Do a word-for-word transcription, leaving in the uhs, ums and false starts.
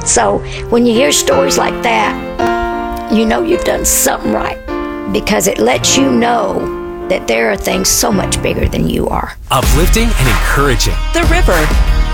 So when you hear stories like that, you know you've done something right, because it lets you know that there are things so much bigger than you are. Uplifting and encouraging. The River.